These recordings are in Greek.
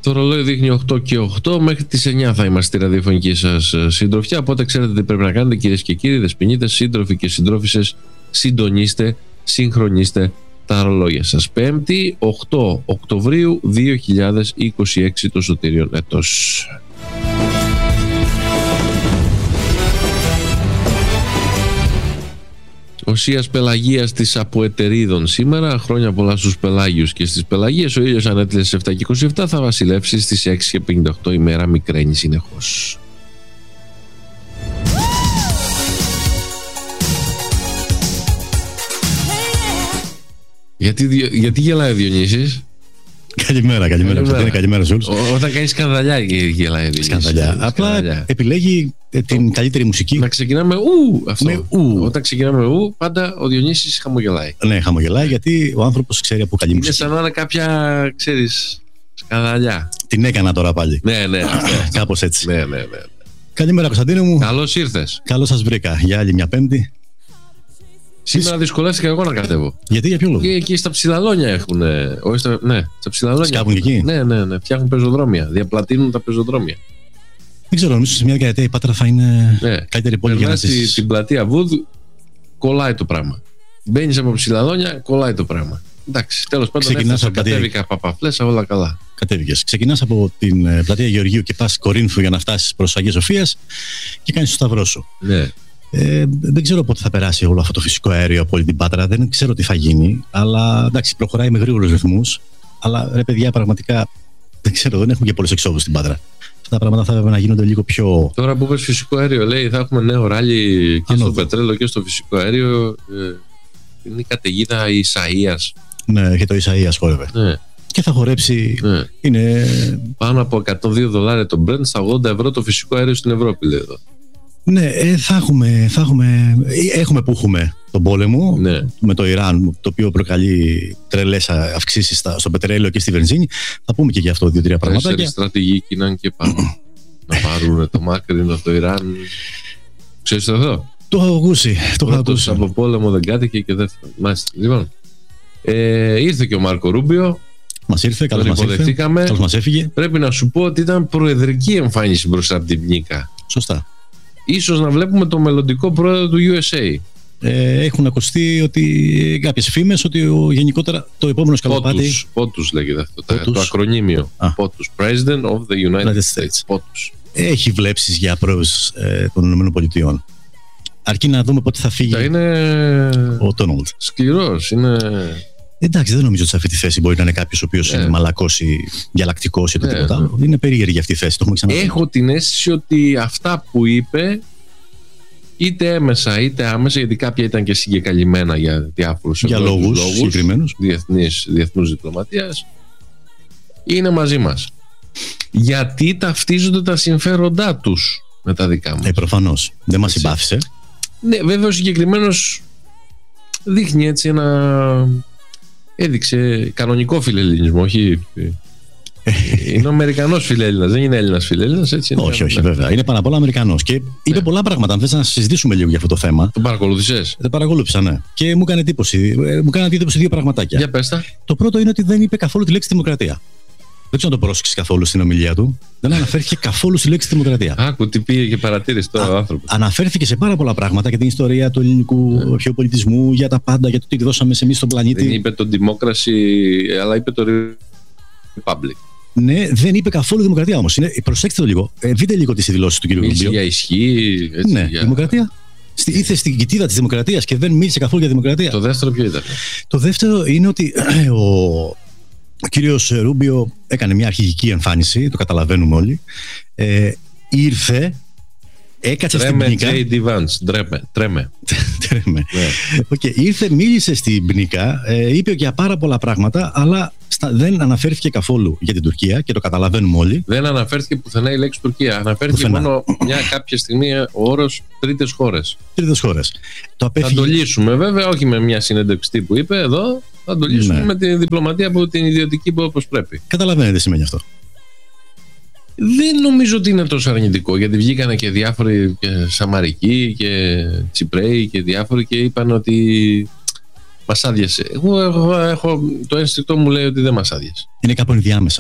Το ρολόι δείχνει 8 και 8. Μέχρι τις 9 θα είμαστε στη ραδιοφωνική σας συντροφιά. Οπότε ξέρετε τι πρέπει να κάνετε, κυρίες και κύριοι, δεσποινίδες, σύντροφοι και συντρόφισσες. Συντονίστε, συγχρονίστε τα ρολόγια σας. 5η, 8 Οκτωβρίου 2026, το σωτήριον έτος. Οσίας Πελαγίας της Αποετερίδων σήμερα. Χρόνια πολλά στους Πελάγιους και στις Πελαγίες. Ο ήλιος ανέτειλε στις 7 και 27, θα βασιλεύσει στις 6 και 58 ημέρα, μικραίνει συνεχώς. Γιατί γελάει ο Διονύσης? Καλημέρα. Καλημέρα σε όλους. Όταν κάνει σκανδαλιά γελάει. Σκανδαλιά. Απλά επιλέγει την καλύτερη μουσική. Να ξεκινάμε αυτό. Με ου. Όταν ξεκινάμε ου, πάντα ο Διονύσης χαμογελάει. Ναι, χαμογελάει γιατί ο άνθρωπος ξέρει από καλή μουσική. Είναι σαν να είναι κάποια, ξέρεις, σκανδαλιά. Την έκανα τώρα πάλι. Ναι. Κάπως έτσι. Ναι. Καλημέρα, Κωνσταντίνο μου. Καλώς ήρθες. Καλώς σας βρήκα για άλλη μια Πέμπτη. Σήμερα δυσκολεύτηκα εγώ να κατέβω. Γιατί, για ποιο λόγο? Εκεί στα Ψηλαλόνια έχουν. Στα Ψηλαλόνια. Σκάβουν εκεί. Ναι. Φτιάχνουν πεζοδρόμια. Διαπλατείνουν τα πεζοδρόμια. Δεν ξέρω, νομίζω σε μια δεκαετία η Πάτρα θα είναι καλύτερη πόλη για να ζήσεις. Την πλατεία Βούδ, κολλάει το πράγμα. Μπαίνεις από Ψηλαλόνια, κολλάει το πράγμα. Εντάξει, τέλος πάντων, κατέβηκα Παπαφλέσσα, όλα καλά. Κατέβηκες. Ξεκινάς από την πλατεία Γεωργίου και πας Κορίνθου για να φτάσεις προς Αγία Σοφίας και κάνεις το σταυρό σου. Ναι. Δεν ξέρω πότε θα περάσει όλο αυτό το φυσικό αέριο από όλη την Πάτρα. Δεν ξέρω τι θα γίνει. Αλλά εντάξει, προχωράει με γρήγορους ρυθμούς. Αλλά ρε παιδιά, πραγματικά δεν ξέρω, δεν έχουμε και πολλούς εξόδους στην Πάτρα. Αυτά τα πράγματα θα έπρεπε να γίνονται λίγο πιο. Τώρα που είπες φυσικό αέριο, λέει θα έχουμε νέο ράλι και στο πετρέλαιο και στο φυσικό αέριο. Είναι η καταιγίδα Ισαΐας. Ναι, έχει το Ισαΐας χόρευε. Ναι. Και θα χορέψει. Ναι. Είναι πάνω από $102 το Brent, στα €80 το φυσικό αέριο στην Ευρώπη, λέει εδώ. Ναι, έχουμε που έχουμε τον πόλεμο με το Ιράν, το οποίο προκαλεί τρελές αυξήσεις στο πετρέλαιο και στη βενζίνη. Θα πούμε και γι' αυτό 2-3 πραγματάκια. 4 στρατηγικοί να είναι και πάνω. Να πάρουν το μάκρυνο το Ιράν. Ξέρεις το εδώ? Το έχω ακούσει. Από πόλεμο δεν κάτοικε και δεύτερο. Μάλιστα. Λοιπόν, ήρθε και ο Μάρκο Ρούμπιο. Μας ήρθε, καλώς μας υποδεχτήκαμε. Καλώς μας έφυγε. Πρέπει να σου πω ότι ήταν προεδρική εμφάνιση μπροστά από την Πνίκα. Σωστά. Ίσως να βλέπουμε το μελλοντικό πρόεδρο του USA. Έχουν ακουστεί ότι κάποιες φήμες ότι γενικότερα το επόμενο σκαλοπάτι. POTUS λέγεται αυτό. Το ακρονίμιο. POTUS. President of the United States. POTUS. Έχει βλέψεις για πρόεδρος των ΗΠΑ. Αρκεί να δούμε πότε θα φύγει είναι ο Ντόναλντ. Σκληρός. Είναι. Εντάξει, δεν νομίζω ότι σε αυτή τη θέση μπορεί να είναι κάποιος ο οποίος είναι μαλακός ή διαλλακτικός ή οτιδήποτε άλλο. Είναι περίεργη αυτή η θέση. Το έχω την αίσθηση ότι αυτά που είπε, είτε έμεσα είτε άμεσα, γιατί κάποια ήταν και συγκεκαλυμμένα για διάφορους λόγους συγκεκριμένους διεθνούς διπλωματίας, είναι μαζί μας. Γιατί ταυτίζονται τα συμφέροντά τους με τα δικά μας. Προφανώς. Δεν μας συμπάθησε. Ναι, βέβαια ο συγκεκριμένος δείχνει έτσι έδειξε κανονικό φιλελληνισμό, όχι. Είναι Αμερικανός φιλέλληνας, δεν είναι Έλληνας φιλέλληνας, έτσι. Όχι, βέβαια. Είναι πάνω απ' όλα Αμερικανός. Και είπε πολλά πράγματα. Αν θες να συζητήσουμε λίγο για αυτό το θέμα. Το παρακολούθησες? Το παρακολούθησα, ναι. Και μου έκανε εντύπωση. Μου έκανε εντύπωση δύο πραγματάκια. Για πες τα. Το πρώτο είναι ότι δεν είπε καθόλου τη λέξη δημοκρατία. Δεν ξέρω αν το πρόσεξες καθόλου στην ομιλία του. Δεν αναφέρθηκε καθόλου στη λέξη δημοκρατία. Άκου τι πήγε και παρατήρησε τώρα ο άνθρωπος. Αναφέρθηκε σε πάρα πολλά πράγματα για την ιστορία του ελληνικού αρχαιοπολιτισμού, για τα πάντα, για το τι δώσαμε εμείς στον πλανήτη. Δεν είπε το democracy, αλλά είπε το republic. Ναι, δεν είπε καθόλου δημοκρατία όμως. Προσέξτε το λίγο. Δείτε λίγο τις δηλώσεις του κ. Ρούμπιο. Μίλησε για ισχύ. Έτσι, ναι, δημοκρατία. Ήρθε στην κοιτίδα της δημοκρατίας και δεν μίλησε καθόλου για δημοκρατία. Το δεύτερο ποιο ήταν? Το δεύτερο είναι ότι ο κύριος Ρούμπιο έκανε μια αρχηγική εμφάνιση, το καταλαβαίνουμε όλοι. Ήρθε, έκατσε στην Πνίκα. Τρέμε. Ήρθε, μίλησε στην Πνίκα, είπε για πάρα πολλά πράγματα, αλλά δεν αναφέρθηκε καθόλου για την Τουρκία και το καταλαβαίνουμε όλοι. Δεν αναφέρθηκε πουθενά η λέξη Τουρκία. Αναφέρθηκε μόνο κάποια στιγμή ο όρος τρίτες χώρες. Θα το λύσουμε βέβαια, όχι με μια συνέντευξη που είπε εδώ. Θα το λύσουμε με τη διπλωματία από την ιδιωτική που όπως πρέπει. Καταλαβαίνετε τι σημαίνει αυτό. Δεν νομίζω ότι είναι τόσο αρνητικό, γιατί βγήκανε και διάφοροι και Σαμαρικοί και Τσιπρέοι και διάφοροι και είπαν ότι μας άδειασε. Εγώ έχω το ένστικτο μου λέει ότι δεν μας άδειασε. Είναι κάπου ενδιάμεσα.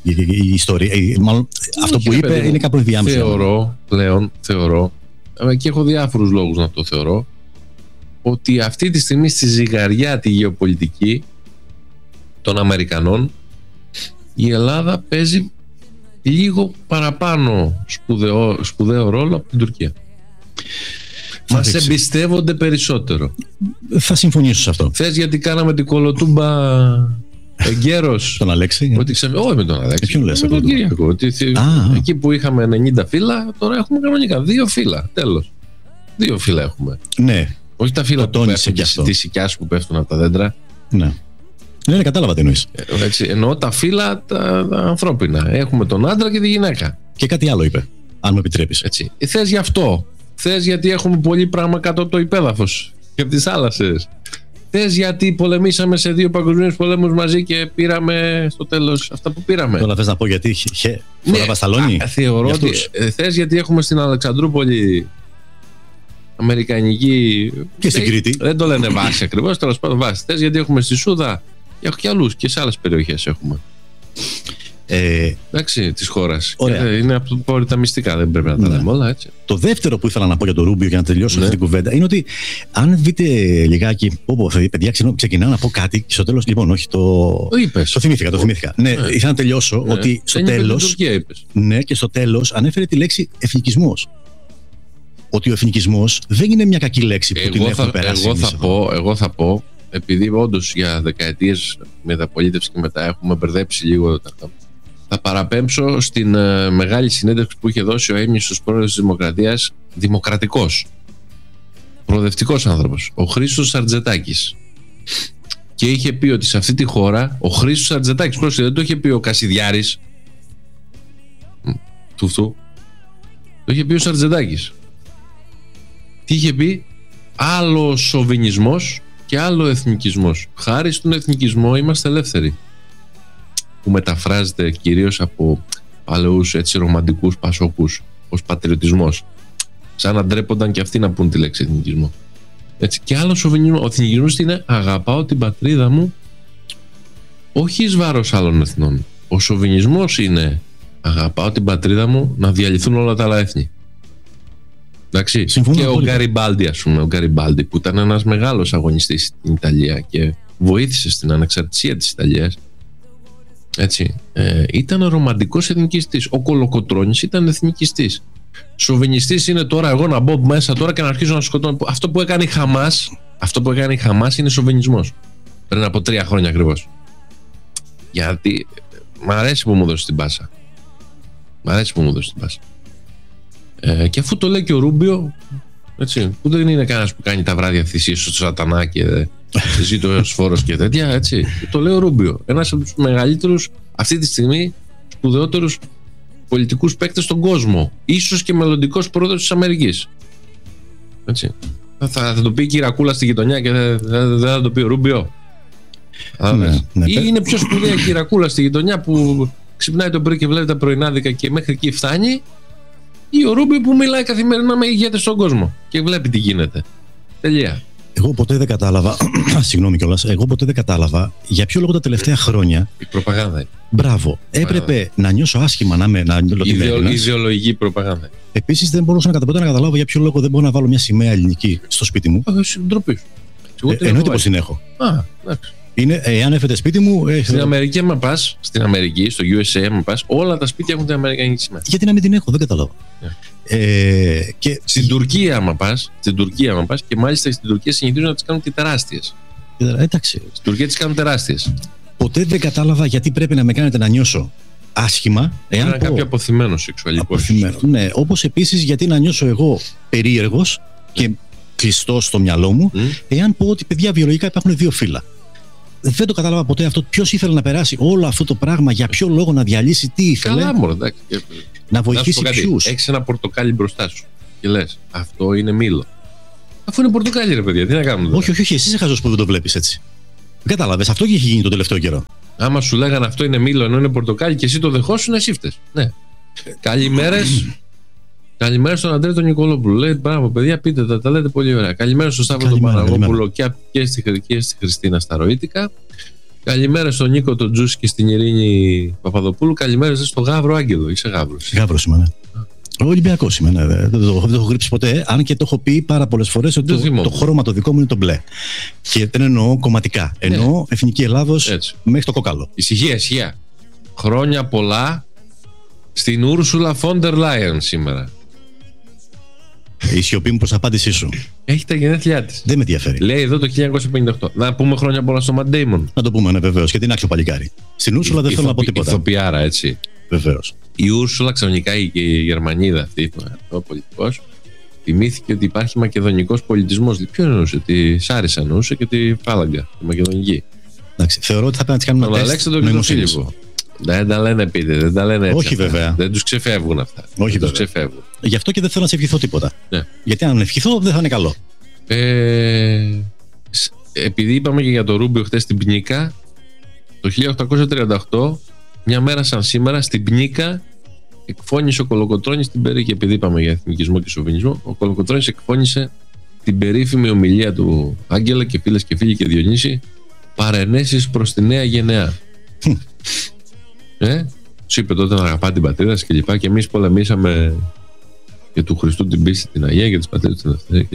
η ιστορία. Μάλλον αυτό που είπε είναι κάπου ενδιάμεσα. Θεωρώ, και έχω διάφορους λόγους να το θεωρώ, ότι αυτή τη στιγμή στη ζυγαριά τη γεωπολιτική των Αμερικανών η Ελλάδα παίζει λίγο παραπάνω σπουδαίο ρόλο από την Τουρκία. Μας εμπιστεύονται περισσότερο. Θα συμφωνήσω σε αυτό. Θες γιατί κάναμε την κολοτούμπα εγκαίρος? Τον Αλέξη. Όχι με τον Αλέξη. Ποιον λες? Με τον Κυριακό. Εκεί που είχαμε 90 φύλλα, τώρα έχουμε κανονικά 2 φύλλα. Τέλος. 2 φύλλα έχουμε. Ναι. Όχι τα φύλλα που πέφτουν, τις οικιάς που πέφτουν από τα δέντρα. Ναι. Ναι, κατάλαβα τι εννοείς. Εννοώ τα φύλλα τα ανθρώπινα. Έχουμε τον άντρα και τη γυναίκα. Και κάτι άλλο είπε, αν μου επιτρέπεις. Θες γι' αυτό. Θες γιατί έχουμε πολύ πράγμα κάτω από το υπέδαφος και από τις θάλασσες. Θες γιατί πολεμήσαμε σε 2 παγκοσμίους πολέμους μαζί και πήραμε στο τέλος αυτά που πήραμε. Τώρα θες να πω γιατί φορά βασταλόνι? Θεωρώ ότι θες γιατί έχουμε στην Αλεξανδρούπολη αμερικανική. Και στην Κρήτη. Δεν το λένε βάση ακριβώς, τέλος πάντων βάση. Θες γιατί έχουμε στη Σούδα και αλλούς και σε άλλες περιοχές έχουμε. Εντάξει, της χώρας. Είναι από τα μυστικά, δεν πρέπει να τα λέμε όλα, έτσι. Το δεύτερο που ήθελα να πω για το Ρούμπιο για να τελειώσω αυτή την κουβέντα είναι ότι αν δείτε λιγάκι. Παιδιά, ξεκινάω να πω κάτι και στο τέλος. Λοιπόν, όχι, το θυμήθηκα. Ναι, ήθελα να τελειώσω ότι στο τέλος. Ναι, και στο τέλος ανέφερε τη λέξη εθνικισμός. Ότι ο εθνικισμός δεν είναι μια κακή λέξη που την έχουμε περάσει. Εγώ θα πω, επειδή όντως για δεκαετίες μεταπολίτευση και μετά έχουμε μπερδέψει λίγο τα. Θα παραπέμψω στην μεγάλη συνέντευξη που είχε δώσει ο έμνηστος πρόεδρος της Δημοκρατίας, δημοκρατικός, προοδευτικός άνθρωπος, ο Χρήστος Αρτζετάκης. Και είχε πει ότι σε αυτή τη χώρα, ο Χρήστος Αρτζετάκης, πρόσεχε, δεν το είχε πει ο Κασιδιάρης, το είχε πει ο Αρτζετάκης. Τι είχε πει? Άλλο σοβινισμός και άλλο εθνικισμός. Χάρη στον εθνικισμό είμαστε ελεύθεροι. Που μεταφράζεται κυρίως από παλαιούς έτσι ρομαντικούς πασόκους ως πατριωτισμός. Σαν να ντρέπονταν και αυτοί να πούν τη λέξη εθνικισμό. Έτσι. Και άλλο σοβινισμό. Ο εθνικισμός είναι αγαπάω την πατρίδα μου όχι εις βάρος άλλων εθνών. Ο σοβινισμός είναι αγαπάω την πατρίδα μου να διαλυθούν όλα τα άλλα έθνη. Εντάξει. Συμφωνώ και πολύ. ο Γκαριμπάλντι, ας πούμε, ο Γκαριμπάλντι που ήταν ένας μεγάλος αγωνιστής στην Ιταλία και βοήθησε στην ανεξαρτησία της Ιταλίας. Έτσι, ήταν ρομαντικός εθνικιστής. Ο Κολοκοτρώνης ήταν εθνικιστής. Σοβινιστής είναι τώρα εγώ να μπω μέσα τώρα και να αρχίσω να σκοτώνω. Αυτό που έκανε η Χαμάς είναι σοβινισμός. Πριν από 3 χρόνια ακριβώς. Γιατί μ' αρέσει που μου δώσει την πάσα. Και αφού το λέει και ο Ρούμπιο, έτσι, που δεν είναι κανένας που κάνει τα βράδια θυσίες στο σατανά και ζήτω έως φόρος και τέτοια, έτσι. Το λέει ο Ρούμπιο. Ένας από τους μεγαλύτερους, αυτή τη στιγμή, σπουδαιότερους πολιτικούς παίκτες στον κόσμο. Ίσως και μελλοντικός πρόεδρος της Αμερικής. Έτσι. Θα το πει η Κυρακούλα στη γειτονιά και δεν θα το πει ο Ρούμπιο. Ή είναι πιο σπουδαία η Κυρακούλα στη γειτονιά που ξυπνάει το πρωί και βλέπει τα πρωινάδικα και μέχρι εκεί φτάνει, ή ο Ρούμπιο που μιλάει καθημερινά με ηγέτες στον κόσμο και βλέπει τι γίνεται. Τελεία. Εγώ ποτέ δεν κατάλαβα. Συγγνώμη κιόλας. Εγώ ποτέ δεν κατάλαβα για ποιο λόγο τα τελευταία χρόνια. Η προπαγάνδα. Μπράβο. Έπρεπε να νιώσω άσχημα να είμαι. Ιδεολογική προπαγάνδα. Επίσης δεν μπορούσα να καταλάβω για ποιο λόγο δεν μπορώ να βάλω μια σημαία ελληνική στο σπίτι μου. Ντροπή. Εννοείται πως την έχω. Εάν έφερε σπίτι μου. Στην Αμερική, άμα πας, στο USA, άμα πας, όλα τα σπίτια έχουν την αμερικανική σημαία. Γιατί να μην την έχω, δεν καταλάβω. Και στην Τουρκία, άμα πας, και μάλιστα στην Τουρκία συνηθίζουν να τις κάνουν και τεράστιες. Εντάξει. Στην Τουρκία τις κάνουν τεράστιες. Ποτέ δεν κατάλαβα γιατί πρέπει να με κάνετε να νιώσω άσχημα. Εάν είναι κάποιο αποθυμένο σεξουαλικό. Ναι, όπως επίσης γιατί να νιώσω εγώ περίεργος και κλειστό στο μυαλό μου, εάν πω ότι παιδιά βιολογικά υπάρχουν 2 φύλλα. Δεν το κατάλαβα ποτέ αυτό. Ποιος ήθελε να περάσει όλο αυτό το πράγμα, για ποιο λόγο να διαλύσει, τι ήθελε. Καλά, μωρέ, εντάξει. Να βοηθήσει ποιους. Έχεις ένα πορτοκάλι μπροστά σου και λες αυτό είναι μήλο. Αφού είναι πορτοκάλι, ρε παιδιά, τι να κάνουμε τώρα. Όχι, εσύ είσαι χαζός που δεν το βλέπεις έτσι. Δεν κατάλαβες, αυτό και έχει γίνει τον τελευταίο καιρό. Άμα σου λέγανε αυτό είναι μήλο ενώ είναι πορτοκάλι και εσύ το δεχόσουν, εσύ φταίς. Ναι. Καλημέρα στον Αντρέα τον Νικολόπουλο. Λέει μπράβο, παιδιά, πείτε τα λέτε πολύ ωραία. Καλημέρα στον Σταύρο τον Παναγόπουλο και στη Χριστίνα στα Ροήτικα. Καλημέρα στον Νίκο, τον Τζούση και στην Ειρήνη Παπαδοπούλου. Καλημέρα στο Γαύρο Άγγελο. Είσαι Γαύρος? Γαύρος είμαι, ναι. Ο Ολυμπιακός είμαι, ναι. Δεν το έχω γρήψει ποτέ. Αν και το έχω πει πάρα πολλές φορές ότι το χρώμα το δικό μου είναι το μπλε. Και δεν εννοώ κομματικά. Εννοώ Εθνική Ελλάδος μέχρι το κόκαλο. Ησυχία. Χρόνια πολλά στην Ούρσουλα Φόντερ Λάιεν σήμερα. Η σιωπή μου προς απάντησή σου. Έχει τα γενέθλιά της. Δεν με ενδιαφέρει. Λέει εδώ το 1958. Να πούμε χρόνια πολλά στο Ματ Ντέιμον. Να το πούμε, ναι, βεβαίως. Γιατί είναι άξιο παλικάρι. Στην Ούρσουλα δεν θέλω να πω τίποτα. Ηθοποιάρα, έτσι. Βεβαίως. Η Ούρσουλα ξαφνικά, η Γερμανίδα αυτή, ο πολιτικός, θυμήθηκε ότι υπάρχει μακεδονικός πολιτισμός. Ποιο εννοούσε? Τη Σάρισα εννοούσε και τη Φάλαγγα, τη μακεδονική. Εντάξει, θεωρώ ότι θα πρέπει να τις κάνουμε ένα τεστ νοημοσύνης. Δεν τα λένε επίτηδε, δεν τα λένε έτσι. Όχι, αυτά. βέβαια. Δεν τους ξεφεύγουν αυτά. Όχι, τους ξεφεύγουν. Γι' αυτό και δεν θέλω να σε ευχηθώ τίποτα. Ναι. Γιατί αν ευχηθώ δεν θα είναι καλό. Επειδή είπαμε και για το Ρούμπιο χτες στην Πνίκα, το 1838, μια μέρα σαν σήμερα, στην Πνίκα εκφώνησε ο Κολοκοτρώνης την περίφημη, επειδή είπαμε για εθνικισμό και σοβινισμό, ο Κολοκοτρώνης εκφώνησε την περίφημη ομιλία του Άγγελα και φίλες και φίλοι και Διονύση, παρενέσεις προς τη νέα γενεά. Σου είπε τότε να αγαπά την πατρίδα και λοιπά, και εμείς πολεμήσαμε για του Χριστού την πίστη, την Αγία, για τις πατρίδες την Ελευθερία.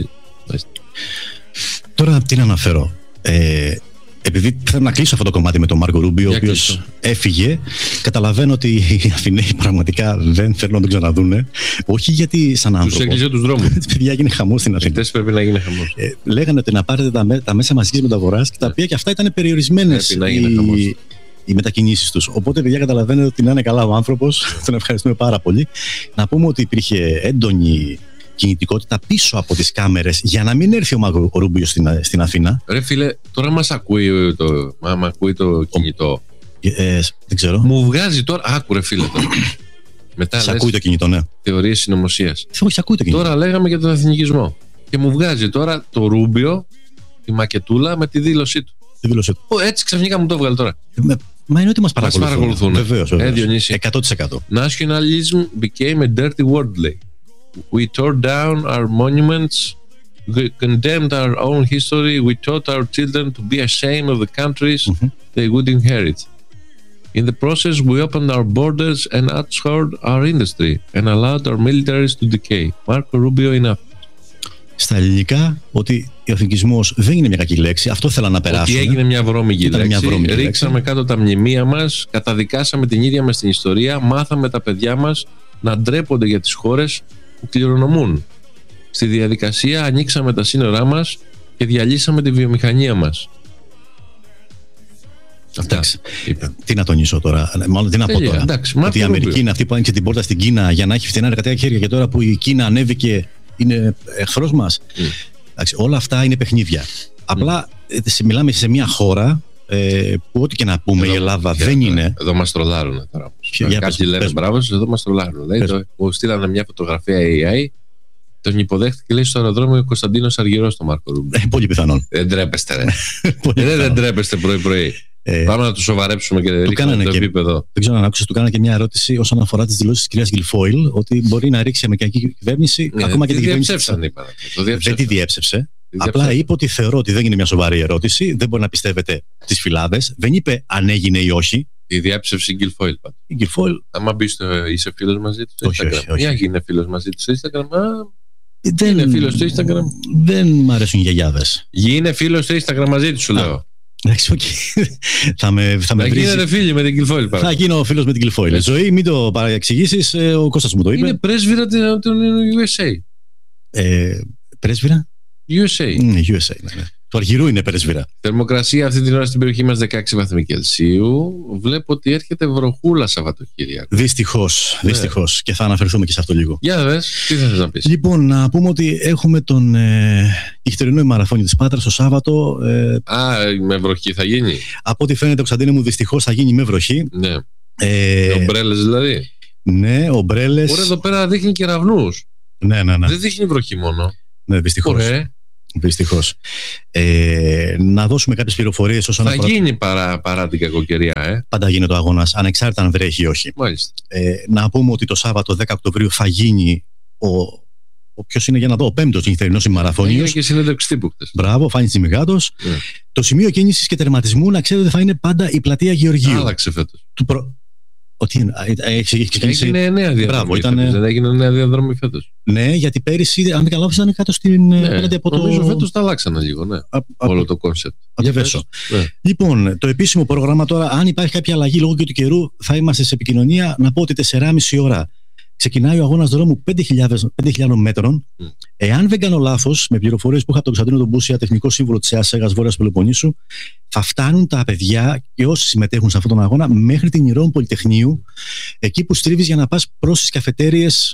Τώρα τι να αναφέρω. Επειδή θέλω να κλείσω αυτό το κομμάτι με τον Μάρκο Ρούμπιο, ο οποίος έφυγε, καταλαβαίνω ότι οι Αθηναίοι πραγματικά δεν θέλουν να τον ξαναδούνε. Όχι γιατί σαν άνθρωπο. Τους έκλεισε τους δρόμους. Παιδιά, έγινε χαμός στην Αθήνα. Χτες πρέπει να γίνει χαμός. Λέγανε ότι να πάρετε τα μέσα μαζικής μεταφοράς, και τα οποία και αυτά ήταν περιορισμένες οι μετακινήσεις τους. Οπότε, παιδιά, καταλαβαίνετε ότι να είναι καλά ο άνθρωπος. Τον ευχαριστούμε πάρα πολύ. Να πούμε ότι υπήρχε έντονη κινητικότητα πίσω από τις κάμερες για να μην έρθει ο Ρούμπιο στην Αθήνα. Ρε φίλε, τώρα μας ακούει το κινητό. Δεν ξέρω. Μου βγάζει τώρα. Άκου ρε φίλε τώρα. Μετά σε ακούει το κινητό, ναι. Θεωρίες συνωμοσίας. Όχι, σε ακούει το κινητό. Τώρα λέγαμε για τον εθνικισμό. Και μου βγάζει τώρα το Ρούμπιο, τη μακετούλα με τη δήλωσή του. Έτσι ξαφνικά μου το έβγαλε τώρα. Μα είναι ότι μας παρακολουθούν. Βεβαίως. 100%. Nationalism became a dirty word, λέει. We tore down our monuments, we condemned our own history, we taught our children to be ashamed of the countries they would inherit. In the process, we opened our borders and outscored our industry and allowed our militaries to decay. Marco Rubio in Athens. Στα ελληνικά, ότι ο εθνικισμός δεν είναι μια κακή λέξη, αυτό θέλω να περάσω. Ότι έγινε μια βρώμικη λέξη, ρίξαμε κάτω τα μνημεία μας, καταδικάσαμε την ίδια μας την ιστορία, μάθαμε τα παιδιά μας να ντρέπονται για τις χώρες που κληρονομούν. Στη διαδικασία ανοίξαμε τα σύνορά μας και διαλύσαμε τη βιομηχανία μας. Τι να τονίσω τώρα, μάλλον τι να πω τώρα. Ότι η Αμερική είναι αυτή που άνοιξε την πόρτα στην Κίνα για να έχει φθηνά εργατικά χέρια, και τώρα που η Κίνα ανέβηκε είναι εχθρός μας. Όλα αυτά είναι παιχνίδια. Απλά μιλάμε σε μια χώρα που ό,τι και να πούμε η Ελλάδα δεν είναι. Εδώ μας τρολάρουν τώρα. Κάποιοι λένε μπράβο, εδώ μας τρολάρουν. Μου στείλανε μια φωτογραφία AI, τον υποδέχτηκε και λέει στο αεροδρόμιο ο Κωνσταντίνος Αργυρός στο Μάρκο Ρούμπιο. Πολύ πιθανόν. Δεν τρέπεστε, ρε. Δεν τρέπεστε πρωί-πρωί. Πάμε να του σοβαρέψουμε και ρίξουμε το επίπεδο. Δεν ξέρω αν άκουσες, του κάνανε και μια ερώτηση όσον αφορά τις δηλώσεις της κυρίας Γκιλφόιλ, ότι μπορεί να ρίξει η αμερικανική κυβέρνηση, ακόμα και την κυβέρνηση. Δεν τη διέψευσε. Απλά είπε ότι θεωρώ ότι δεν είναι μια σοβαρή ερώτηση, δεν μπορεί να πιστεύετε τις φυλάδες. Δεν είπε αν έγινε ή όχι. Η διέψευση Γκιλφόιλ. Η Γκιλφόιλ. Άμα μπει είσαι φίλος μαζί του στο Instagram. Μια είναι φίλος μαζί του στο Instagram. Είναι φίλος στο Instagram. Δεν μ' αρέσουν οι γιαγιάδες. Γίνε φίλος στο Instagram μαζί του, σου λέω. Εντάξει, θα με βρει. Γίνετε φίλοι με την Γκιλφόιλ. Θα γίνω φίλος με την Γκιλφόιλ. Ζωή, μην το παρεξηγήσεις, ο Κώστας μου το είπε. Είναι πρέσβυρα του USA. Πρέσβυρα? USA. USA, ναι. Του Αργυρού είναι πρέσβυρα. Θερμοκρασία αυτή την ώρα στην περιοχή μας 16 βαθμοί Κελσίου. Βλέπω ότι έρχεται βροχούλα Σαββατοκύριακο. Δυστυχώς. Και θα αναφερθούμε και σε αυτό λίγο. Για δες, τι θες να πεις. Λοιπόν, να πούμε ότι έχουμε τον νυχτερινό μαραθώνιο της Πάτρας το Σάββατο. Με βροχή θα γίνει. Από ό,τι φαίνεται, Κωνσταντίνε μου, δυστυχώς θα γίνει με βροχή. Ναι. Ομπρέλες δηλαδή. Ναι, ομπρέλες. Ωραία, εδώ πέρα δείχνει κεραυνούς. Ναι. Δεν δείχνει βροχή μόνο. Ναι, δυστυχώς. Να δώσουμε κάποιες πληροφορίες όσον αφορά. Θα γίνει παρά την κακοκαιρία. Πάντα γίνεται ο αγώνας, ανεξάρτητα αν βρέχει ή όχι. Μάλιστα. Να πούμε ότι το Σάββατο 10 Οκτωβρίου θα γίνει Ποιος είναι, για να δω, ο 5ος νυχτερινός ημαραθώνιος. Έγινε και συνέντευξη τύπου χτες. Μπράβο, Φάνης Τσιμικάτος. Το σημείο κίνησης και τερματισμού, να ξέρετε, θα είναι πάντα η πλατεία Γεωργίου. Άλλαξε φέτος. Ότι έχει ξεκινήσει. Έγινε νέα διαδρομή. Δεν έγινε νέα διαδρομή φέτος. Ναι, γιατί πέρυσι, αν δεν καλά, ήταν κάτω στην. Νομίζω φέτος τα αλλάξανε λίγο, ναι. Όλο το κόνσεπτ. Λοιπόν, το επίσημο πρόγραμμα τώρα, αν υπάρχει κάποια αλλαγή λόγω και του καιρού, θα είμαστε σε επικοινωνία. Να πω ότι 4,5 ώρα ξεκινάει ο αγώνας δρόμου 5.000 μέτρων. Εάν δεν κάνω λάθος, με πληροφορίες που είχα από τον Κωνσταντίνο τον Μπούσια, τεχνικό σύμβουλο της ΕΑΣΕΓΑΣ Βόρειας Πελοποννήσου, θα φτάνουν τα παιδιά και όσοι συμμετέχουν σε αυτόν τον αγώνα μέχρι την Ηρών Πολυτεχνείου, εκεί που στρίβεις για να πας προς τις καφετέριες,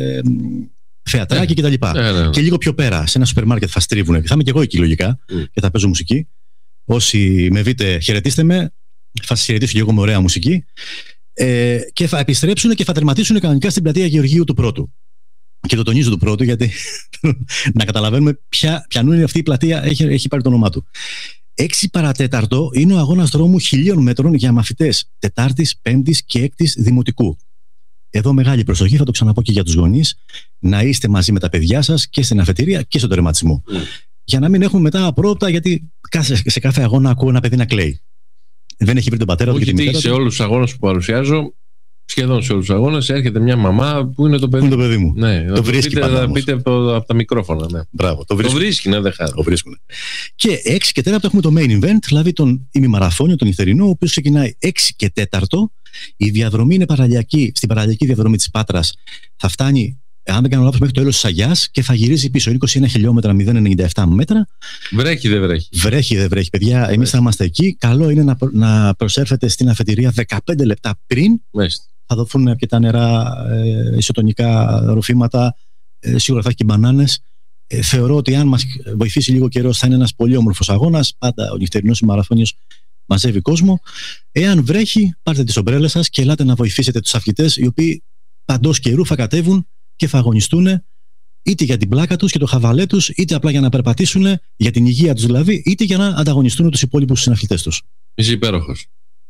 θεατράκι κτλ. Και λίγο πιο πέρα, σε ένα σούπερ μάρκετ θα στρίβουν. Θα είμαι και εγώ εκεί λογικά και θα παίζω μουσική. Όσοι με δείτε, χαιρετίστε με. Θα σας χαιρετήσω και εγώ με ωραία μουσική. Και θα επιστρέψουν και θα τερματίσουν κανονικά στην πλατεία Γεωργίου του Πρώτου. Και το τονίζω του Πρώτου, γιατί να καταλαβαίνουμε ποιανού είναι αυτή η πλατεία, έχει πάρει το όνομά του. 6 παρατέταρτο είναι ο αγώνας δρόμου 1.000 μέτρων για μαθητές 4ης, 5ης και 6ης δημοτικού. Εδώ μεγάλη προσοχή, θα το ξαναπώ και για τους γονείς, να είστε μαζί με τα παιδιά σας και στην αφετηρία και στον τερματισμό. Για να μην έχουμε μετά απρόπτα, γιατί σε κάθε αγώνα ακούω ένα παιδί να κλαίει. Δεν έχει βρει τον πατέρα του και τη μητέρα του. Σε όλους τους αγώνες που παρουσιάζω, σχεδόν σε όλους τους αγώνες, έρχεται μια μαμά που είναι το παιδί, το παιδί μου. Ναι, το βρίσκει πάντα. Θα πείτε από τα μικρόφωνα. Ναι. Μπράβο, το βρίσκει, ναι, δεν χάνει. Το βρίσκουν. Και 6 και 4 έχουμε το main event, δηλαδή τον ημιμαραθώνιο, τον νυχτερινό, ο οποίος ξεκινάει 6 και 4. Η διαδρομή είναι στην παραλιακή διαδρομή της Πάτρας. Θα φτάνει, αν δεν κάνω λάθος, μέχρι το έλεος της Αγιάς και θα γυρίζει πίσω. 21 χιλιόμετρα, 0,97 μέτρα. Βρέχει, δεν βρέχει. Βρέχει, δεν βρέχει, παιδιά. Εμείς θα είμαστε εκεί. Καλό είναι να προσέρθετε στην αφετηρία 15 λεπτά πριν. Μάλιστα. Θα δοθούν αρκετά νερά, ισοτονικά ροφήματα. Σίγουρα θα έχει και μπανάνες. Θεωρώ ότι αν μας βοηθήσει λίγο καιρό, θα είναι ένας πολύ όμορφος αγώνας. Πάντα ο νυχτερινός ημαραθώνιος μαζεύει κόσμο. Εάν βρέχει, πάρτε τις ομπρέλες σας και ελάτε να βοηθήσετε τους αθλητές, οι οποίοι παντός καιρού θα κατέβουν και θα αγωνιστούν είτε για την πλάκα τους και το χαβαλέ τους, είτε απλά για να περπατήσουν, για την υγεία τους δηλαδή, είτε για να ανταγωνιστούν τους υπόλοιπους συναθλητές τους. Είσαι υπέροχος.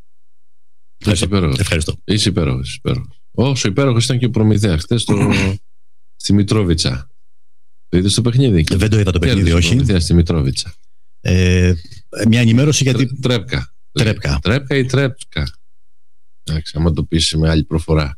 Ευχαριστώ. Είσαι υπέροχος. Όσο υπέροχος ήταν και ο Προμηθέας χτες στη Μητρόβιτσα. Το είδες το παιχνίδι? Δεν το είδα το παιχνίδι, όχι. Προμηθέας στη Μητρόβιτσα. Μια ενημέρωση γιατί. Τρέπκα ή Τρέπσκα. Εντάξει, άμα το πεις με άλλη προφορά.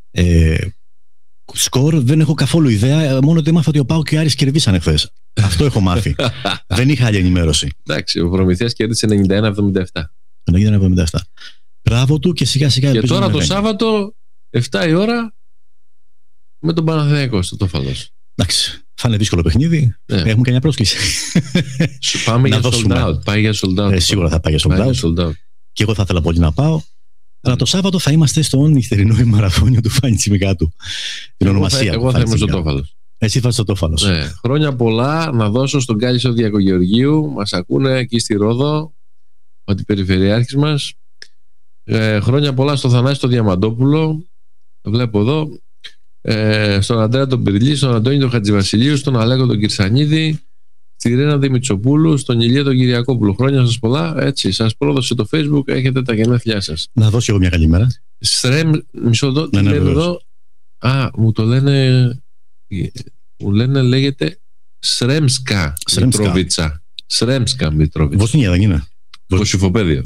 Σκορ δεν έχω καθόλου ιδέα. Μόνο ότι έμαθα ότι ο ΠΑΟΚ και ο Άρης κερδίσανε χθες. Αυτό έχω μάθει. Δεν είχα άλλη ενημέρωση. Εντάξει, ο Προμηθέας κέρδισε 91-77. 91-77. Μπράβο του και σιγά σιγά. Και τώρα το Σάββατο 7 η ώρα με τον Παναθηναϊκό στο Τόφαλος. Εντάξει, θα είναι δύσκολο παιχνίδι. Έχουμε και μια πρόσκληση. Πάμε για sold out. Πάει για sold out. Σίγουρα θα πάει για sold out. Και εγώ θα ήθελα πολύ να πάω. Αλλά το Σάββατο θα είμαστε στον νυχτερινό ημαραθώνιο του Φάνη Τσιμικάτου. Την ονομασία. Εγώ θα είμαι στο Τόφαλος. Εσύ θα είσαι στο Τόφαλος. Χρόνια πολλά να δώσω στον Κάλισο Διακογεωργίου. Μας ακούνε εκεί στη Ρόδο, ο αντιπεριφερειάρχης μας. Χρόνια πολλά στο Θανάση τον Διαμαντόπουλο. Το βλέπω εδώ. Στον Αντρέα τον Πυρλή, στον Αντώνη τον Χατζηβασιλείου, στον Αλέκο τον Κυρσανίδη, στη Ρένα Δημητσοπούλου, στον Ηλία τον Κυριακόπουλο. Χρόνια σας πολλά. Έτσι, σας πρόδωσε το Facebook, έχετε τα γενέθλιά σας. Να δώσω εγώ μια καλημέρα. Μισό δω, τι λένε εδώ. Μου το λένε. Μου λένε, λέγεται Σρέμσκα Μητρόβιτσα. Σρέμσκα Μητρόβιτσα. Βοσνία δεν είναι? Κωσυφοπαίδιο.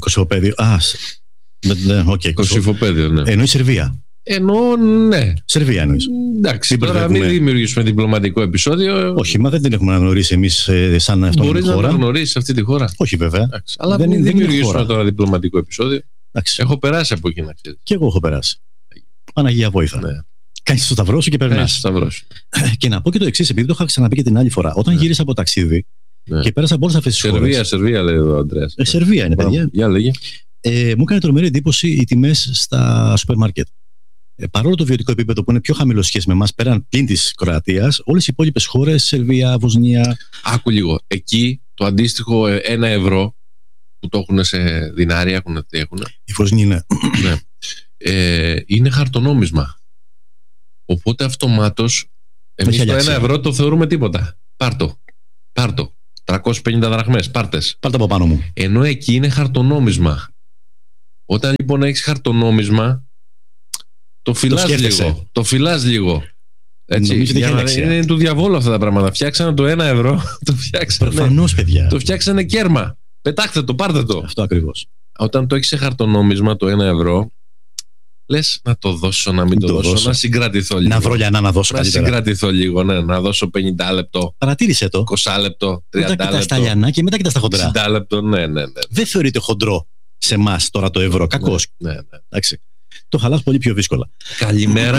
Κωσυφοπαίδιο, ναι. Εννοεί Σερβία. Ναι. Σερβία εννοείς. Εντάξει, τώρα μην δημιουργήσουμε διπλωματικό επεισόδιο. Όχι, μα δεν την έχουμε αναγνωρίσει εμείς σαν αυτό. Μπορείς να αναγνωρίσεις αυτή τη χώρα. Όχι, βέβαια. Εντάξει, αλλά δεν δημιουργήσουμε τώρα διπλωματικό επεισόδιο. Εντάξει. Έχω περάσει από εκεί, να ξέρεις. Και εγώ έχω περάσει. Παναγία βόηθα. Ναι. Κάνεις το σταυρό σου και περνάς. Και να πω και το εξής, επειδή το είχα ξαναπεί και την άλλη φορά. Όταν γύρισα από ταξίδι και πέρασα από όλες αυτές τις χώρες. Σερβία λέει ο Αντρέας. Σερβία είναι, παιδιά. Για λέγε. Μου έκανε τρομερή εντύπωση οι τιμές στα σούπερ μάρκετ. Παρόλο το βιωτικό επίπεδο που είναι πιο χαμηλό σχέση με εμάς, πέραν πλην της Κροατίας, όλες οι υπόλοιπες χώρες, Σερβία, Βοσνία. Άκου λίγο. Εκεί το αντίστοιχο 1 ευρώ που το έχουν σε δινάρια, τι έχουν. Η Βοσνία είναι. Ναι. Είναι χαρτονόμισμα. Οπότε αυτομάτως εμείς το 1 ευρώ το θεωρούμε τίποτα. Πάρτο. 350 δραχμές, πάρτες. Πάρτε από πάνω μου. Ενώ εκεί είναι χαρτονόμισμα. Όταν λοιπόν έχεις χαρτονόμισμα, το φυλάς λίγο. Έτσι, είναι του διαβόλου αυτά τα πράγματα. Φτιάξανε το 1 ευρώ. Προφανώς, παιδιά. Το φτιάξανε κέρμα. Πετάχτε το, πάρτε το. Αυτό ακριβώς. Όταν το έχεις σε χαρτονόμισμα το 1 ευρώ, λες να το δώσω, να μην το δώσω, να συγκρατηθώ λίγο. Να βρω λιανά να δώσω καλύτερα. Να συγκρατηθώ λίγο, ναι, να δώσω 50 λεπτό. Παρατήρησε το. 20 λεπτό, 30 λεπτό. Μετά κοιτάς τα λιανά και μετά κοιτάς τα χοντρά. 60 λεπτό, ναι. Δεν θεωρείται χοντρό σε εμάς τώρα το ευρώ. Κακώς. Ναι. Εντάξει. Το χαλάς πολύ πιο δύσκολα. Καλημέρα.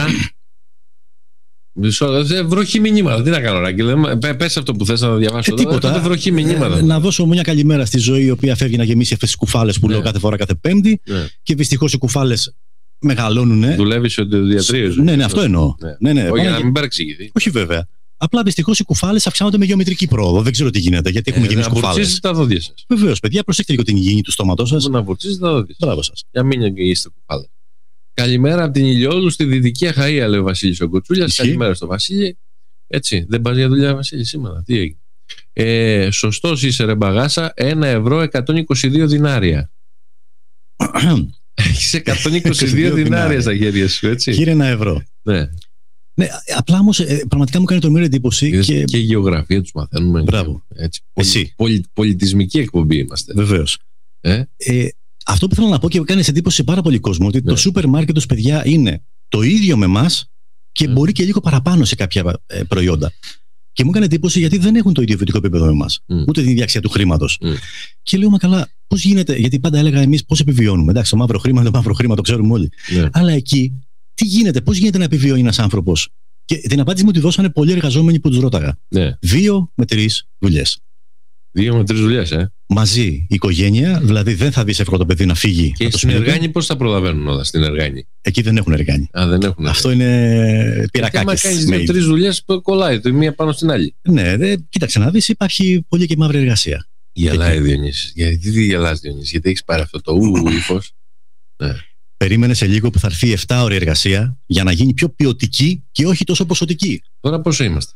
Βροχή μηνύματα. Τι να κάνω, Ράγκη. Πες αυτό που θες να διαβάσω. Τίποτα. Βροχή μηνύματα. Να δώσω μια καλημέρα στη ζωή, η οποία φεύγει να γεμίσει αυτές τις κουφάλες που λέω κάθε φορά, κάθε Πέμπτη. Και δυστυχώς οι κουφάλες μεγαλώνουν. Δουλεύει στο ιδιατρείο. Ναι, αυτό εννοώ. Ναι. Όχι, να μην παρεξηγηθεί. Όχι, βέβαια. Απλά δυστυχώς οι κουφάλες αυξάνονται με γεωμετρική πρόοδο. Δεν ξέρω τι γίνεται, γιατί έχουμε γεμίσει κουφάλες. Να βουρτσίζετε τα δόντια σας. Βεβαίως, παιδιά, προσέξτε λίγο την υγιεινή του στόματός σας. Να βουρτσίζετε τα δόντια σας. Μπράβο σας. Για μην είστε κουφάλες. Καλημέρα από την Ηλιόλου στη Δυτική Αχαΐα, λέει ο Βασίλης ο Κοτσούλιας. Καλημέρα στο Βασίλη. Έτσι, δεν πας για δουλειά, Βασίλη, σήμερα. Τι έγινε. Σωστός είσαι, ρε μπαγάσα. 1 ευρώ 122 δινάρια. Έχεις 122 δινάρια στα χέρια σου, έτσι. Κύριε, 1 ευρώ. Ναι. Ναι, απλά όμως πραγματικά μου κάνει το μοίρα εντύπωση. Και η γεωγραφία τους μαθαίνουμε. Μπράβο. Έτσι, εσύ. Πολιτισμική εκπομπή είμαστε. Βεβαίως. Αυτό που θέλω να πω και κάνει εντύπωση σε πάρα πολύ κόσμο, ότι το σούπερ μάρκετ τους, παιδιά, είναι το ίδιο με εμάς και μπορεί και λίγο παραπάνω σε κάποια προϊόντα. Και μου έκανε εντύπωση γιατί δεν έχουν το ίδιο βιωτικό επίπεδο με εμάς, ούτε την ίδια αξία του χρήματος. Και λέω, μα καλά, πώς γίνεται, γιατί πάντα έλεγα εμείς πώς επιβιώνουμε. Εντάξει, το μαύρο χρήμα είναι το μαύρο χρήμα, το ξέρουμε όλοι. Αλλά εκεί, τι γίνεται, πώς γίνεται να επιβιώνει ένας άνθρωπος. Και την απάντηση μου τη δώσανε πολλοί εργαζόμενοι που τους ρώταγα. 2 με 3 δουλειές. 2 με 3 δουλειές, Μαζί η οικογένεια, δηλαδή δεν θα δεις εύκολο το παιδί να φύγει. Και στην Εργάνη πώς θα προλαβαίνουν όλα στην Εργάνη. Εκεί δεν έχουν Εργάνη. Δεν έχουν. Αυτό είναι πυρακάκι. Αν κάνεις 2-3 δουλειές, κολλάει το η μία πάνω στην άλλη. Ναι, κοίταξε να δεις, υπάρχει πολύ και μαύρη εργασία. Γελάει, Διονύση. Γιατί γελάς, Διονύση, γιατί έχεις πάρει αυτό το ύφος. Περίμενε σε λίγο που θα έρθει 7 ώρη εργασία για να γίνει πιο ποιοτική και όχι τόσο ποσοτική. Τώρα πόσο είμαστε.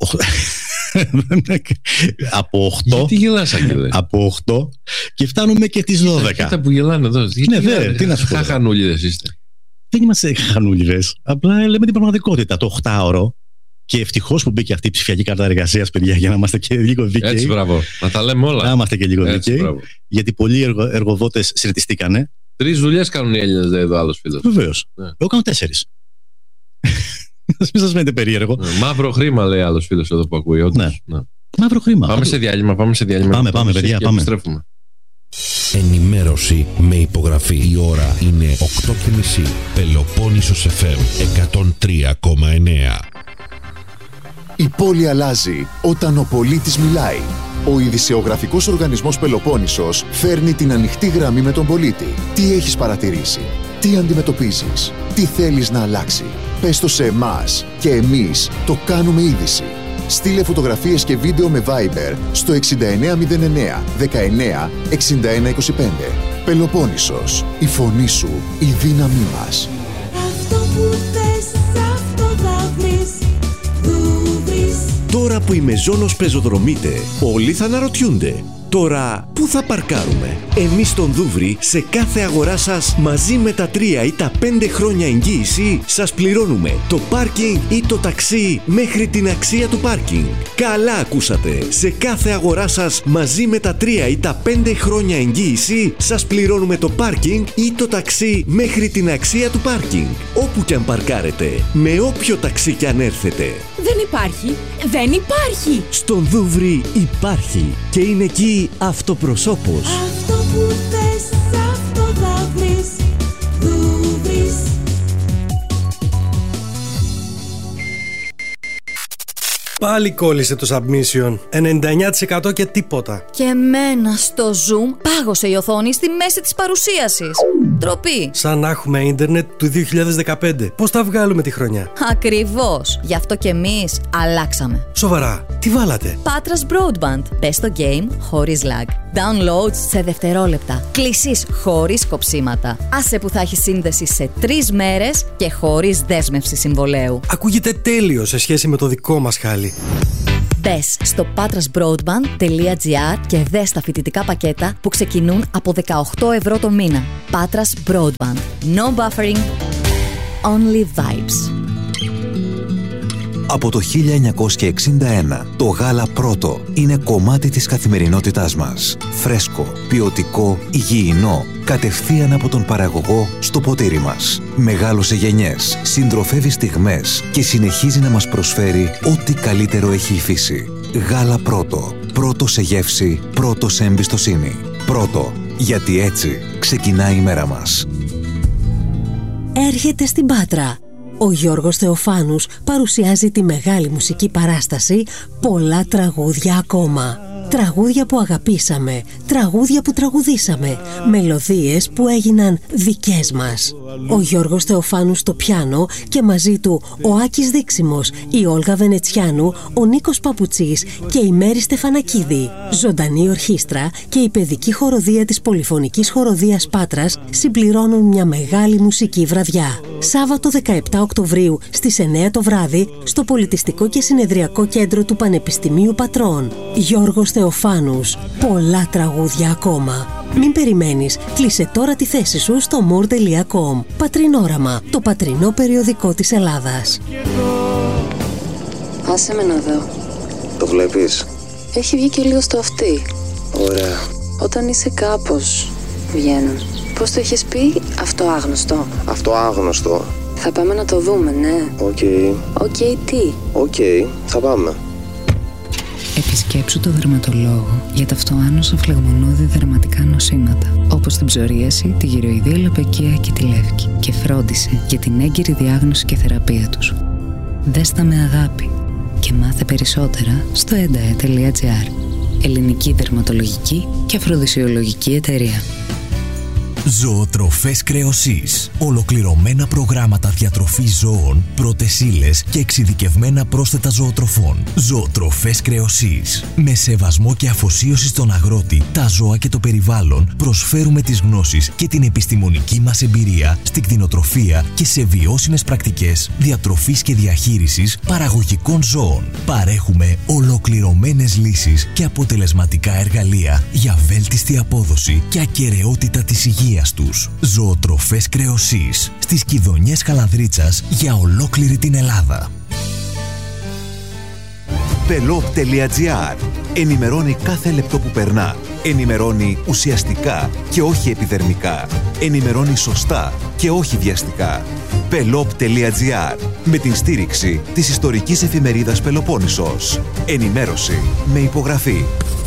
Από 8. Γιατί γελάς, Άγγελε. Από 8 και φτάνουμε και τις 12. Κοίτα που γελάνε εδώ. Ναι, τι να σου πω. Χαχανούλιδες είστε. Δεν είμαστε χαχανούλιδες. Απλά λέμε την πραγματικότητα. Το 8ωρο. Και ευτυχώς που μπήκε αυτή η ψηφιακή κάρτα εργασίας, παιδιά, για να είμαστε και λίγο δίκαιοι. Έτσι, μπράβο. Να τα λέμε όλα. Να είμαστε και λίγο δίκαιοι. Γιατί πολλοί εργοδότες συνετιστήκανε. 3 δουλειές κάνουν οι Έλληνες, λέει εδώ άλλος φίλος. Βεβαίως. Εγώ κάνω 4. Μην σας φαίνεται περίεργο. Μαύρο χρήμα, λέει άλλος φίλος εδώ που ακούει. Ναι. Μαύρο χρήμα. Πάμε σε διάλειμμα. Πάμε, παιδιά, πάμε. Επιστρέφουμε. Ενημέρωση με υπογραφή. Η ώρα είναι 8:30. Πελοπόννησος FM 103,9. Η πόλη αλλάζει όταν ο πολίτης μιλάει. Ο ειδησεογραφικός οργανισμός Πελοπόννησος φέρνει την ανοιχτή γραμμή με τον πολίτη. Τι έχεις παρατηρήσει, τι αντιμετωπίζεις, τι θέλεις να αλλάξει. Πες το σε εμάς και εμείς το κάνουμε είδηση. Στείλε φωτογραφίες και βίντεο με Viber στο 6909 19 61 25. Πελοπόννησος, η φωνή σου, η δύναμή μας. Αυτό που θες, αυτό θα βρεις. Τώρα που η Μεζόνος πεζοδρομείται, όλοι θα αναρωτιούνται. Τώρα, πού θα παρκάρουμε? Εμείς στον Δούβρι, σε κάθε αγορά σας, μαζί με τα 3 ή τα 5 χρόνια εγγύηση, σας πληρώνουμε το πάρκινγκ ή το ταξί μέχρι την αξία του πάρκινγκ. Καλά ακούσατε! Σε κάθε αγορά σας, μαζί με τα 3 ή τα 5 χρόνια εγγύηση, σας πληρώνουμε το πάρκινγκ ή το ταξί μέχρι την αξία του πάρκινγκ. Όπου κι αν παρκάρετε, με όποιο ταξί κι αν έρθετε. Δεν υπάρχει! Στον Δούβρι υπάρχει και είναι εκεί αυτοπροσώπος. Αυτό που θες, αυτό θα βρεις. Δούβρις. Πάλι κόλλησε το submission. 99% και τίποτα. Και εμένα στο Zoom πάγωσε η οθόνη στη μέση της παρουσίασης. Ντροπή. Σαν να έχουμε ίντερνετ του 2015. Πώς θα βγάλουμε τη χρονιά? Ακριβώς. Γι' αυτό και εμείς αλλάξαμε. Σοβαρά, τι βάλατε? Patras Broadband. Πες το game χωρίς lag. Downloads σε δευτερόλεπτα. Κλήσεις χωρίς κοψίματα. Άσε που θα έχει σύνδεση σε 3 μέρες και χωρίς δέσμευση συμβολέου. Ακούγεται τέλειο σε σχέση με το δικό μας χάλι. Μπες στο patrasbroadband.gr και δες τα φοιτητικά πακέτα που ξεκινούν από 18 ευρώ το μήνα. Patras Broadband. No buffering, only vibes. Από το 1961, το γάλα Πρώτο είναι κομμάτι της καθημερινότητάς μας. Φρέσκο, ποιοτικό, υγιεινό, κατευθείαν από τον παραγωγό στο ποτήρι μας. Μεγάλωσε γενιές, συντροφεύει στιγμές και συνεχίζει να μας προσφέρει ό,τι καλύτερο έχει η φύση. Γάλα Πρώτο. Πρώτο σε γεύση, πρώτο σε εμπιστοσύνη. Πρώτο, γιατί έτσι ξεκινάει η μέρα μας. Έρχεται στην Πάτρα. Ο Γιώργος Θεοφάνους παρουσιάζει τη μεγάλη μουσική παράσταση «Πολλά τραγούδια ακόμα». Τραγούδια που αγαπήσαμε, τραγούδια που τραγουδήσαμε, μελωδίες που έγιναν δικές μας. Ο Γιώργος Θεοφάνους στο πιάνο και μαζί του ο Άκης Δίξιμος, η Όλγα Βενετσιάνου, ο Νίκος Παπουτσής και η Μέρη Στεφανακίδη. Ζωντανή ορχήστρα και η παιδική χοροδία της Πολυφωνικής Χοροδίας Πάτρας συμπληρώνουν μια μεγάλη μουσική βραδιά. Σάββατο 17 Οκτωβρίου στις 9 το βράδυ στο Πολιτιστικό και Συνεδριακό Κέντρο του Πανεπιστημίου Πατρών. Γιώργος Θεοφάνους, πολλά τραγούδια ακόμα. Μην περιμένεις, κλείσε τώρα τη θέση σου στο more.com. Πατρινόραμα, το πατρινό περιοδικό της Ελλάδας. Άσε με να δω. Το βλέπεις? Έχει βγει και λίγο στο αυτί. Ωραία. Όταν είσαι κάπως, βγαίνουν. Πώς το έχεις πει, αυτό άγνωστο? Αυτό άγνωστο. Θα πάμε να το δούμε, ναι. Οκ. Οκ, τι? Οκ, θα πάμε. Επισκέψου το δερματολόγο για τα αυτοάνωσα φλεγμονώδη δερματικά νοσήματα, όπως την ψωρίαση, τη γυροειδία λοπεκία και τη λεύκη, και φρόντισε για την έγκαιρη διάγνωση και θεραπεία τους. Δες τα με αγάπη και μάθε περισσότερα στο endae.gr. Ελληνική δερματολογική και αφροδισιολογική εταιρεία. Ζωοτροφές Κρεοσής. Ολοκληρωμένα προγράμματα διατροφής ζώων, πρώτες ύλες και εξειδικευμένα πρόσθετα ζωοτροφών. Ζωοτροφές Κρεοσής. Με σεβασμό και αφοσίωση στον αγρότη, τα ζώα και το περιβάλλον, προσφέρουμε τις γνώσεις και την επιστημονική μας εμπειρία στην κτηνοτροφία και σε βιώσιμες πρακτικές διατροφής και διαχείρισης παραγωγικών ζώων. Παρέχουμε ολοκληρωμένες λύσεις και αποτελεσματικά εργαλεία για βέλτιστη απόδοση και ακεραιότητα της υγείας τους. Ζωοτροφές Κρεοσής στις Κιδωνιές Χαλανδρίτσας για ολόκληρη την Ελλάδα. Pelop.gr. Ενημερώνει κάθε λεπτό που περνά. Ενημερώνει ουσιαστικά και όχι επιδερμικά. Ενημερώνει σωστά και όχι βιαστικά. Pelop.gr. Με την στήριξη της ιστορικής εφημερίδας Πελοπόννησος. Ενημέρωση με υπογραφή.